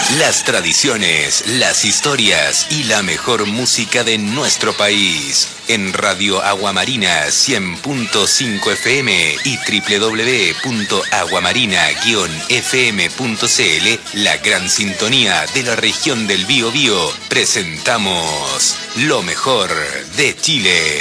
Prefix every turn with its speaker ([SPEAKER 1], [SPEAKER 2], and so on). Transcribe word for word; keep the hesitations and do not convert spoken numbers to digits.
[SPEAKER 1] Las tradiciones, las historias y la mejor música de nuestro país. En Radio Aguamarina cien punto cinco F M y doble u doble u doble u punto aguamarina guion f m punto c l, la gran sintonía de la región del Biobío, presentamos lo mejor de Chile.